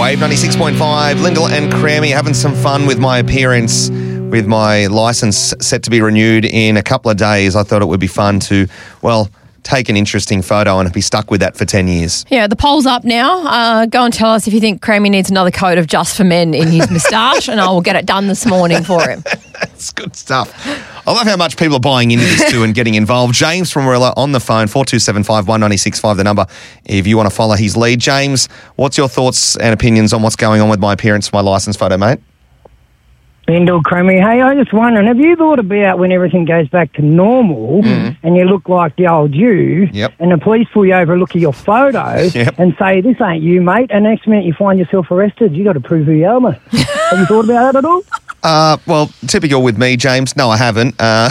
Wave 96.5. Lyndall and Crammy having some fun with my appearance, with my licence set to be renewed in a couple of days. I thought it would be fun to, take an interesting photo and be stuck with that for 10 years. Yeah, the poll's up now. Go and tell us if you think Crammy needs another coat of Just for Men in his moustache, and I will get it done this morning for him. That's good stuff. I love how much people are buying into this too and getting involved. James from Warilla on the phone, 4275 1965, the number, if you want to follow his lead. James, what's your thoughts and opinions on what's going on with my appearance, my licence photo, mate? Lyndall, Crammy, hey, I was just wondering, have you thought about when everything goes back to normal and you look like the old you, and the police pull you over and look at your photo and say, this ain't you, mate, and next minute you find yourself arrested, you got to prove who you are, mate. Have you thought about that at all? Typical with me, James. No, I haven't.